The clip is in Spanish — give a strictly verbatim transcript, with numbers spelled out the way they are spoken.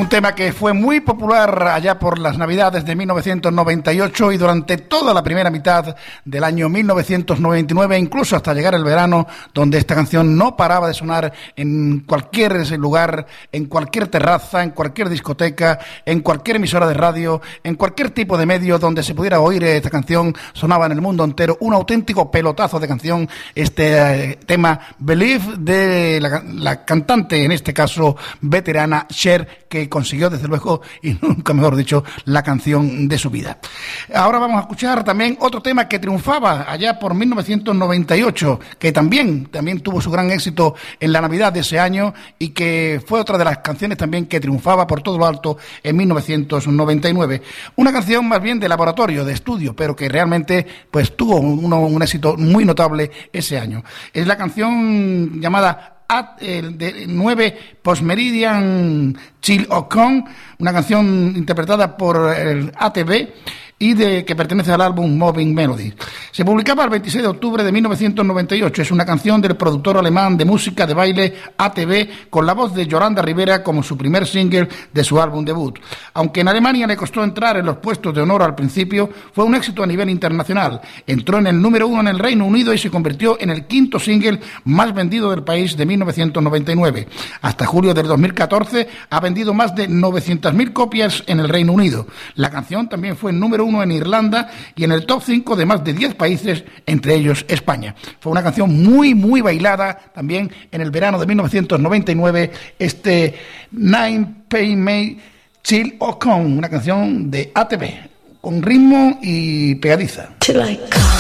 Un tema que fue muy popular allá por las Navidades de mil novecientos noventa y ocho y durante toda la primera mitad del año mil novecientos noventa y nueve, incluso hasta llegar el verano, donde esta canción no paraba de sonar en cualquier lugar, en cualquier terraza, en cualquier discoteca, en cualquier emisora de radio, en cualquier tipo de medio donde se pudiera oír esta canción, sonaba en el mundo entero. Un auténtico pelotazo de canción, este eh, tema Believe de la, la cantante, en este caso veterana, Cher, que consiguió desde luego, y nunca mejor dicho, la canción de su vida. Ahora vamos a escuchar también otro tema que triunfaba allá por mil novecientos noventa y ocho, que también, también tuvo su gran éxito en la Navidad de ese año y que fue otra de las canciones también que triunfaba por todo lo alto en mil novecientos noventa y nueve. Una canción más bien de laboratorio, de estudio, pero que realmente pues tuvo un, un éxito muy notable ese año. Es la canción llamada At, el de nueve Post-Meridian Chill O Con, una canción interpretada por el A T V y de que pertenece al álbum Moving Melody. Se publicaba el veintiséis de octubre de mil novecientos noventa y ocho. Es una canción del productor alemán de música de baile A T V con la voz de Yolanda Rivera como su primer single de su álbum debut. Aunque en Alemania le costó entrar en los puestos de honor al principio, fue un éxito a nivel internacional. Entró en el número uno en el Reino Unido y se convirtió en el quinto single más vendido del país de mil novecientos noventa y nueve. Hasta julio del dos mil catorce ha vendido más de novecientas mil copias en el Reino Unido. La canción también fue el número uno en Irlanda y en el top cinco de más de diez países, entre ellos España. Fue una canción muy, muy bailada también en el verano de mil novecientos noventa y nueve, este Nine Pay Me Chill O Con, una canción de A T V, con ritmo y pegadiza. Till I come.